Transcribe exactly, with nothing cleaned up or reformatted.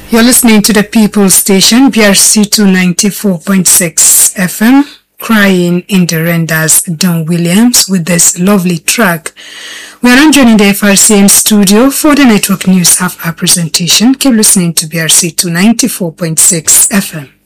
You're listening to the People Station, B R C two ninety-four point six F M, Crying in the Renders, Don Williams, with this lovely track. We are now joining the F R C M studio for the Network News half-hour presentation. Keep listening to B R C two ninety-four point six F M.